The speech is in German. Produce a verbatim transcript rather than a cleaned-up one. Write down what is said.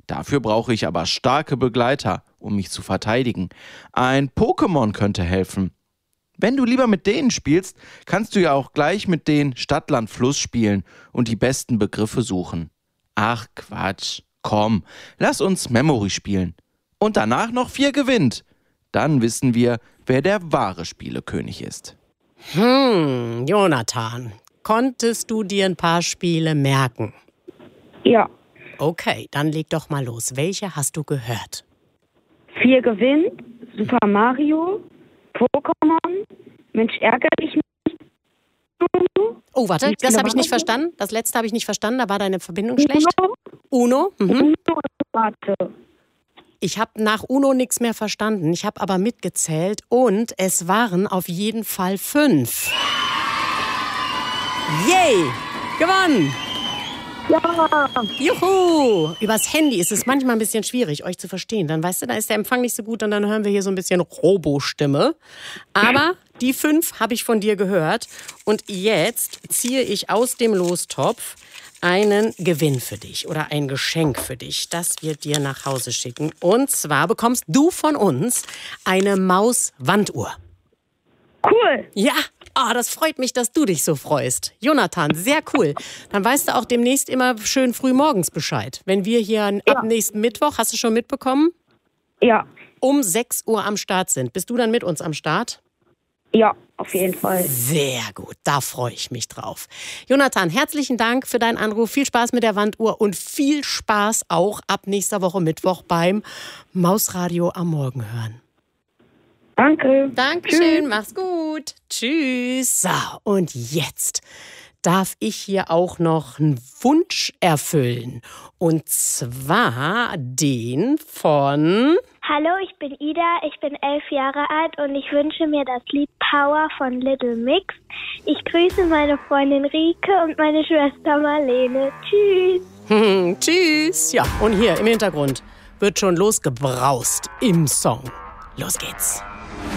Dafür brauche ich aber starke Begleiter, um mich zu verteidigen. Ein Pokémon könnte helfen. Wenn du lieber mit denen spielst, kannst du ja auch gleich mit denen Stadt, Land, Fluss spielen und die besten Begriffe suchen. Ach Quatsch, komm, lass uns Memory spielen. Und danach noch vier gewinnt. Dann wissen wir, wer der wahre Spielekönig ist. Hm, Jonathan, konntest du dir ein paar Spiele merken? Ja. Okay, dann leg doch mal los. Welche hast du gehört? Vier gewinnt, Super Mario, Pokémon, Mensch ärgere dich nicht. Oh, warte, das habe ich nicht verstanden. Das letzte habe ich nicht verstanden, da war deine Verbindung schlecht. Uno. Uno? Mhm. Uno und Warte. Ich habe nach Uno nichts mehr verstanden. Ich habe aber mitgezählt und es waren auf jeden Fall fünf. Yay! Gewonnen! Ja. Juhu! Übers Handy ist es manchmal ein bisschen schwierig, euch zu verstehen. Dann weißt du, da ist der Empfang nicht so gut und dann hören wir hier so ein bisschen Robo-Stimme. Aber die fünf habe ich von dir gehört. Und jetzt ziehe ich aus dem Lostopf einen Gewinn für dich oder ein Geschenk für dich, das wir dir nach Hause schicken. Und zwar bekommst du von uns eine Maus-Wanduhr. Cool. Ja, oh, das freut mich, dass du dich so freust. Jonathan, sehr cool. Dann weißt du auch demnächst immer schön früh morgens Bescheid. Wenn wir hier ab Ja. nächsten Mittwoch, hast du schon mitbekommen, Ja. um sechs Uhr am Start sind. Bist du dann mit uns am Start? Ja, auf jeden Fall. Sehr gut, da freue ich mich drauf. Jonathan, herzlichen Dank für deinen Anruf. Viel Spaß mit der Wanduhr und viel Spaß auch ab nächster Woche Mittwoch beim Mausradio am Morgen hören. Danke. Dankeschön, mach's gut. Tschüss. So, und jetzt darf ich hier auch noch einen Wunsch erfüllen. Und zwar den von... Hallo, ich bin Ida, ich bin elf Jahre alt und ich wünsche mir das Lied Power von Little Mix. Ich grüße meine Freundin Rike und meine Schwester Marlene. Tschüss. Hm, tschüss. Ja, und hier im Hintergrund wird schon losgebraust im Song. Los geht's.